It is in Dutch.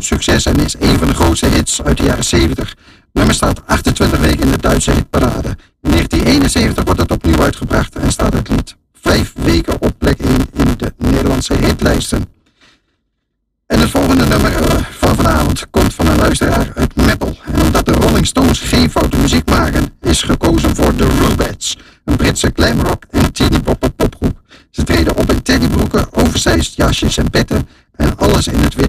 groot succes en is een van de grootste hits uit de jaren 70. Het nummer staat 28 weken in de Duitse hitparade. In 1971 wordt het opnieuw uitgebracht en staat het lied 5 weken op plek 1 in de Nederlandse hitlijsten. En het volgende nummer van vanavond komt van een luisteraar uit Meppel. En omdat de Rolling Stones geen foute muziek maken, is gekozen voor de Rubettes, een Britse glamrock en teeny popgroep. Ze treden op in teddybroeken, oversized jasjes en petten en alles in het wit.